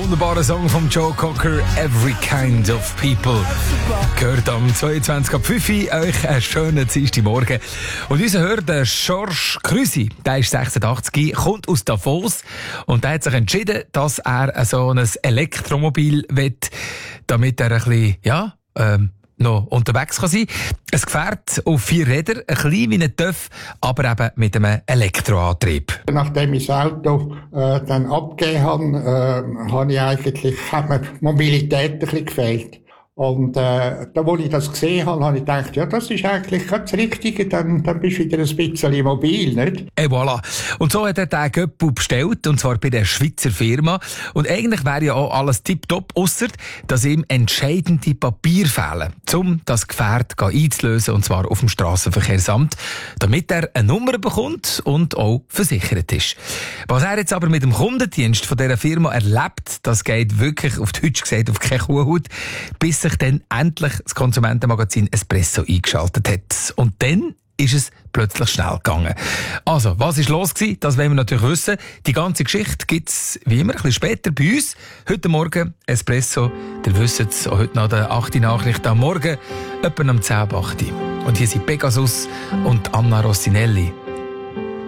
wunderbarer Song von Joe Cocker, Every Kind of People. Gehört am 22.05 euch einen schönen Dienstagmorgen. Und unser Hörer, Georges Krüsi, der ist 86, kommt aus Davos und der hat sich entschieden, dass er so ein Elektromobil will, damit er ein bisschen, noch unterwegs kann sein. Ein Gefährt auf 4 Rädern, ein klein wie ein TÜV, aber eben mit einem Elektroantrieb. Nachdem ich das Auto dann abgegeben habe, hat mir die Mobilität ein bisschen gefehlt. Und da, wo ich das gesehen habe, habe ich gedacht, ja, das ist eigentlich ganz das Richtige, dann bist du wieder ein bisschen mobil, nicht? Et voilà. Und so hat er den Göppel bestellt, und zwar bei der Schweizer Firma. Und eigentlich wäre ja auch alles tipptopp, ausser dass ihm entscheidende Papiere fehlen, um das Gefährt einzulösen, und zwar auf dem Strassenverkehrsamt, damit er eine Nummer bekommt und auch versichert ist. Was er jetzt aber mit dem Kundendienst von dieser Firma erlebt, das geht wirklich, auf Deutsch gesagt, auf keine Kuhhaut, bis sich dann endlich das Konsumentenmagazin Espresso eingeschaltet hat. Und dann ist es plötzlich schnell gegangen. Also, was ist los gewesen? Das wollen wir natürlich wissen. Die ganze Geschichte gibt es, wie immer, ein bisschen später bei uns. Heute Morgen Espresso. Ihr wisst es, heute nach der 8. Nachricht am Morgen, etwa um 10 ab 8. Und hier sind Pegasus und Anna Rossinelli.